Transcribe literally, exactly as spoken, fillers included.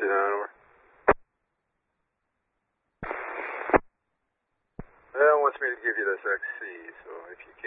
fifty-nine, over. Well, it wants me to give you this X C, so if you